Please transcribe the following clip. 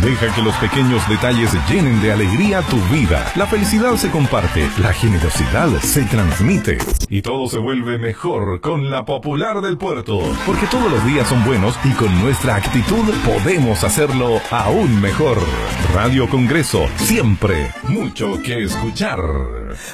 Deja que los pequeños detalles llenen de alegría tu vida. La felicidad se comparte, la generosidad se transmite y todo se vuelve mejor con la Popular del Puerto. Porque todos los días son buenos y con nuestra actitud podemos hacerlo aún mejor. Radio Congreso, siempre mucho que escuchar.